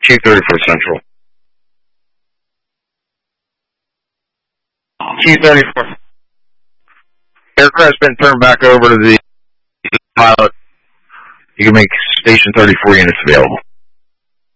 Chief 34 Central. Chief 34. Aircraft has been turned back over to the pilot. You can make Station 34 units available.